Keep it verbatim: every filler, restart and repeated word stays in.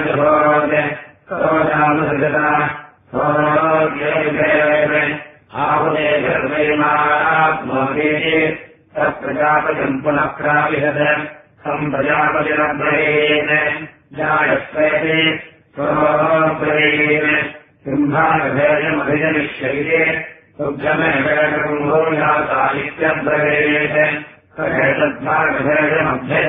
आहुते सर्वैमात्मोदे तत्प्रजापतिम् पुनः प्राविशत तम् प्रजापतिरब्रवीत् जायस्वेति स्वब्रवीत् सिंहानभेदमभिजनिष्यैते तुभ्यमेवेदकुम्भोजातादित्यब्रवीत् तद्भागभेदमभ्य